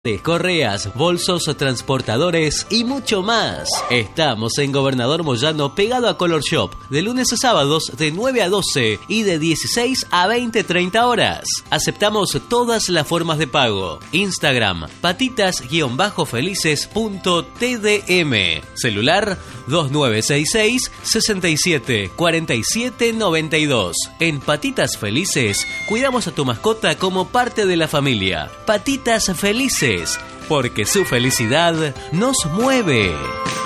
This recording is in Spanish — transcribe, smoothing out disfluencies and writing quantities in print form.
Correas, bolsos, transportadores y mucho más. Estamos en Gobernador Moyano, pegado a Color Shop, de lunes a sábados de 9 a 12 y de 16 a 20-30 horas. Aceptamos todas las formas de pago. Instagram, patitas-felices.tdm. Celular 2966 67 47 92. En Patitas Felices cuidamos a tu mascota como parte de la familia. Patitas Felices, porque su felicidad nos mueve.